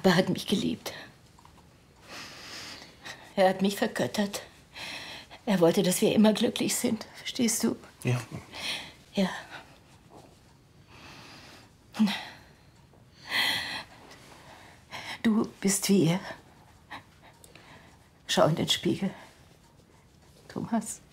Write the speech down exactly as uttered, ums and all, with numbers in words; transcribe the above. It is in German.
Papa hat mich geliebt. Er hat mich vergöttert. Er wollte, dass wir immer glücklich sind. Verstehst du? Ja. Ja. Du bist wie er. Schau in den Spiegel. Thomas.